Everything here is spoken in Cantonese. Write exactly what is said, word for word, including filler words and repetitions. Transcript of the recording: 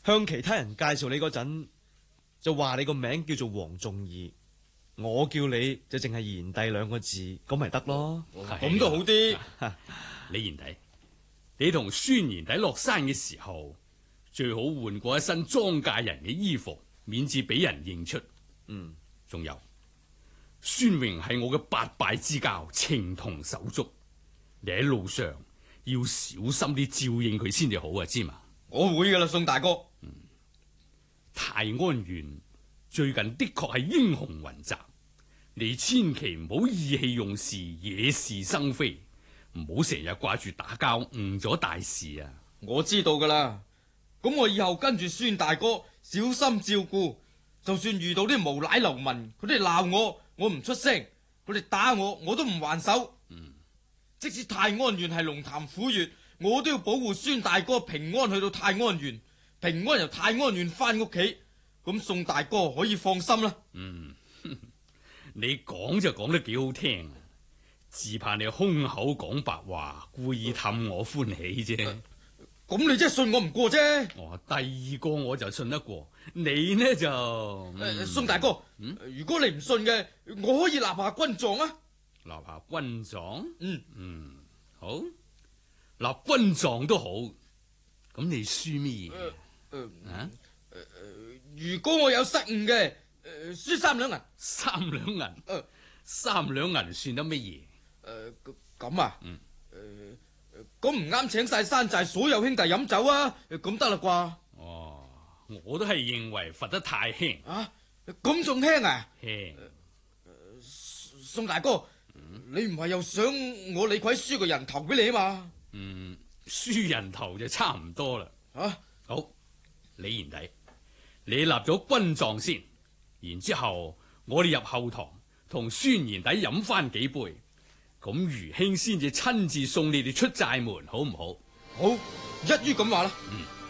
向其他人介紹你嗰陣，就話你個名叫做黃仲義，我叫你就淨係賢弟兩個字，咁咪得咯。 咁都好啲。 李賢弟，你同孫賢弟落山嘅時候，最好換過一身莊稼人嘅衣服，免至俾人認出。 嗯， 仲有，孫榮係我嘅八拜之交，情同手足。你喺路上要小心啲照應佢先至好啊，知嘛？ 我會噶啦，宋大哥。 嗯，泰安縣最近的確係英雄雲集，你千祈唔好意氣用事，惹是生非，唔好成日掛住打交，誤咗大事啊！ 我知道噶啦，咁我以後跟住孫大哥小心照顧，就算遇到啲無賴流民，佢哋鬧我，我唔出聲，佢哋打我，我都唔還手。嗯，即使泰安縣係龍潭虎穴，我都要保護孫大哥平安去到泰安縣，平安由泰安縣翻屋企，咁宋大哥可以放心啦。 嗯，你講就講得幾好聽，只怕你空口講白話，故意氹我歡喜啫。 咁、呃、你真係信我唔過啫。 哦，第二個我就信得過，你呢就、嗯呃、宋大哥， 嗯、 如果你唔信嘅，我可以立下軍狀啊。 立下軍狀？ 嗯嗯，好，立軍狀都好。咁你輸咩嘢？ 誒、呃呃、 啊？ 誒、呃，如果我有失誤嘅，誒、呃，輸三兩銀。 三兩銀？誒、呃，三兩銀算得乜嘢？誒、 呃，咁啊？ 嗯。 誒、呃，咁唔啱請晒山寨所有兄弟飲酒啊？咁得啦啩？ 哦，我都係認為罰得太輕。 啊？咁仲輕啊？ 輕。 呃、宋大哥，嗯、你唔係又想我李逵輸個人頭俾你啊嘛？ 嗯，輸人頭就差唔多啦。 啊？ 好，李賢弟，你立咗軍狀先，然之後我哋入後堂同孫賢弟飲翻幾杯，咁餘兄先至親自送你哋出寨門，好唔好？ 好，一於咁話啦。 嗯。